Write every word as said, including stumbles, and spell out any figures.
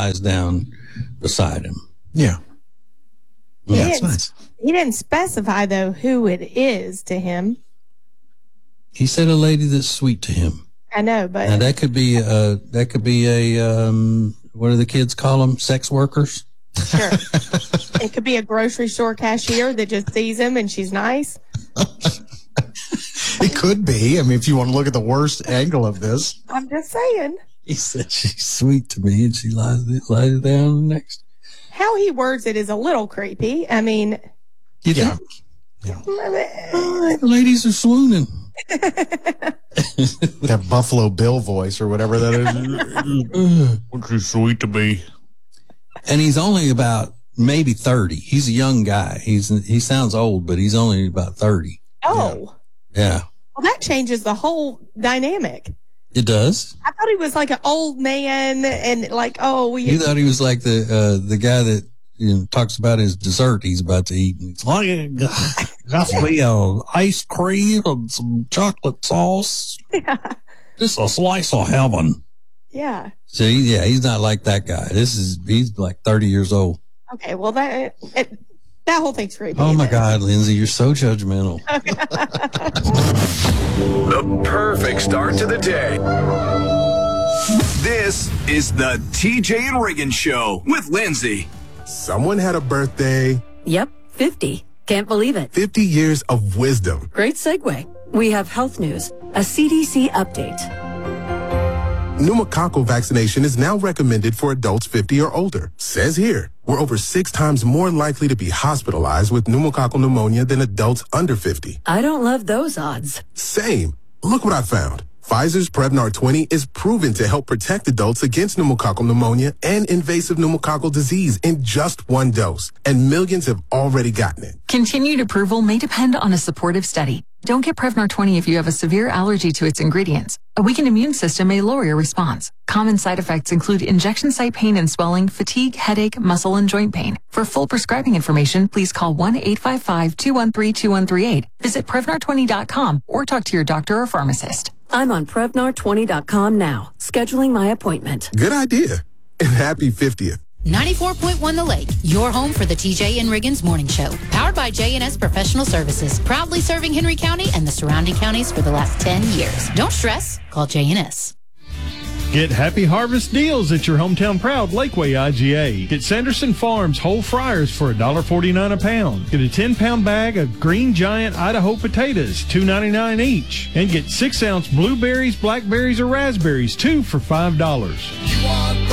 lies down beside him. Yeah. He Yeah, it's didn't- nice. He didn't specify, though, who it is to him. He said a lady that's sweet to him. I know, but And that could be uh that could be a um what do the kids call them? Sex workers? sure. It could be a grocery store cashier that just sees him and she's nice. It could be. I mean, if you want to look at the worst angle of this. I'm just saying. He said she's sweet to me, and she lies lies down next. How he words it is a little creepy. I mean, You Yeah. think? Uh, the ladies are swooning. That Buffalo Bill voice or whatever that is. What's you sweet to me? And he's only about maybe thirty. He's a young guy. He's he sounds old, but he's only about thirty. oh, Yeah, well, that changes the whole dynamic. it does. I thought he was like an old man and like, oh, we. You thought he was like the uh, the guy that you know, talks about his dessert he's about to eat. And he's like, got me a ice cream and some chocolate sauce. Yeah. Just a slice of heaven. Yeah. So he, yeah, he's not like that guy. This is he's like thirty years old. Okay. Well, that it, that whole thing's creepy. Oh my then. God, Lindsay, you're so judgmental. The perfect start to the day. This is the T J and Reagan Show with Lindsay. Someone had a birthday, Yep, fifty. Can't believe it. fifty years of wisdom. Great segue. We have health news, a C D C update. Pneumococcal vaccination is now recommended for adults fifty or older. Says here, we're over six times more likely to be hospitalized with pneumococcal pneumonia than adults under fifty. I don't love those odds. Same. Look what I found. Pfizer's Prevnar twenty is proven to help protect adults against pneumococcal pneumonia and invasive pneumococcal disease in just one dose. And millions have already gotten it. Continued approval may depend on a supportive study. Don't get Prevnar twenty if you have a severe allergy to its ingredients. A weakened immune system may lower your response. Common side effects include injection site pain and swelling, fatigue, headache, muscle, and joint pain. For full prescribing information, please call one eight five five, two one three, two one three eight. Visit Prevnar twenty dot com or talk to your doctor or pharmacist. I'm on Prevnar twenty dot com now, scheduling my appointment. Good idea. And happy fiftieth. ninety-four point one The Lake, your home for the T J and Riggins Morning Show. Powered by J and S Professional Services, proudly serving Henry County and the surrounding counties for the last ten years. Don't stress, call J and S. Get Happy Harvest deals at your hometown proud Lakeway I G A. Get Sanderson Farms whole fryers for one dollar forty-nine a pound. Get a ten-pound bag of Green Giant Idaho potatoes, two ninety-nine each. And get six ounce blueberries, blackberries, or raspberries, two for five dollars.